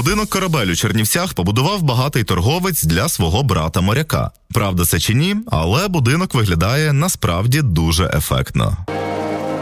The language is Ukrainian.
Будинок-корабель у Чернівцях побудував багатий торговець для свого брата-моряка. Правда це чи ні, але будинок виглядає насправді дуже ефектно.